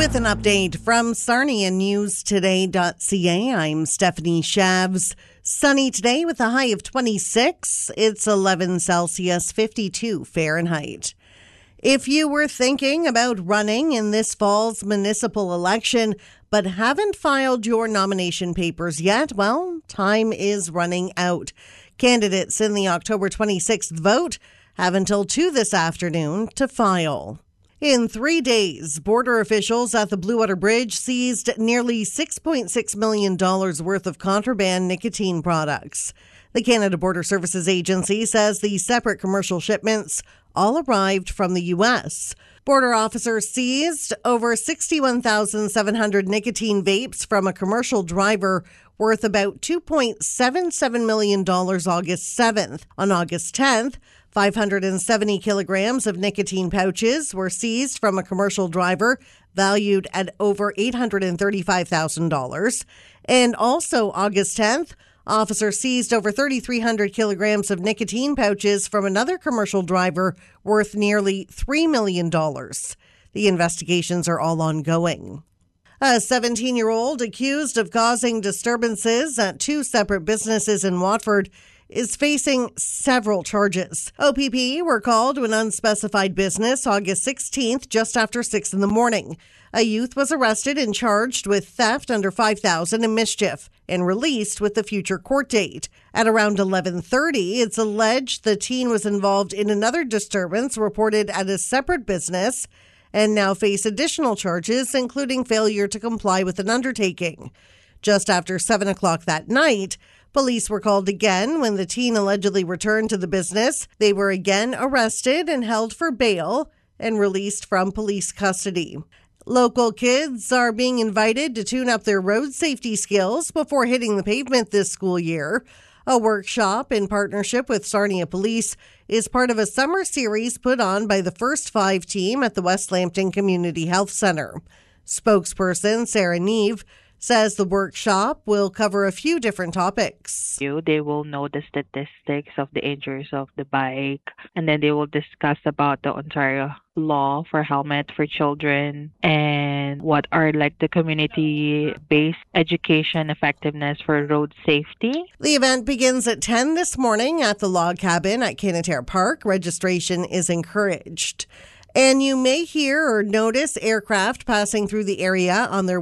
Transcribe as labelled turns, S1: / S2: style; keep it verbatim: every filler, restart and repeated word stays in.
S1: With an update from Sarnia News Today dot C A, I'm Stephanie Shavs. Sunny today with a high of twenty-six. It's eleven Celsius, fifty-two Fahrenheit. If you were thinking about running in this fall's municipal election but haven't filed your nomination papers yet, well, time is running out. Candidates in the October twenty-sixth vote have until two this afternoon to file. In three days, border officials at the Blue Water Bridge seized nearly six point six million dollars worth of contraband nicotine products. The Canada Border Services Agency says the separate commercial shipments all arrived from the U S. Border officers seized over sixty-one thousand seven hundred nicotine vapes from a commercial driver worth about two point seven seven million dollars August seventh. On August tenth, five hundred seventy kilograms of nicotine pouches were seized from a commercial driver valued at over eight hundred thirty-five thousand dollars. And also August tenth, officers seized over three thousand three hundred kilograms of nicotine pouches from another commercial driver worth nearly three million dollars. The investigations are all ongoing. A seventeen-year-old accused of causing disturbances at two separate businesses in Watford is facing several charges. O P P were called to an unspecified business August sixteenth, just after six in the morning. A youth was arrested and charged with theft under five thousand dollars and mischief and released with the future court date. At around eleven thirty, it's alleged the teen was involved in another disturbance reported at a separate business and now face additional charges, including failure to comply with an undertaking. Just after seven o'clock that night, police were called again when the teen allegedly returned to the business. They were again arrested and held for bail and released from police custody. Local kids are being invited to tune up their road safety skills before hitting the pavement this school year. A workshop in partnership with Sarnia Police is part of a summer series put on by the First Five team at the West Lambton Community Health Centre. Spokesperson Sarah Neve says the workshop will cover a few different topics.
S2: They will know the statistics of the injuries of the bike, and then they will discuss about the Ontario law for helmet for children and what are like the community-based education effectiveness for road safety.
S1: The event begins at ten this morning at the Log Cabin at Canadair Park. Registration is encouraged. And you may hear or notice aircraft passing through the area on their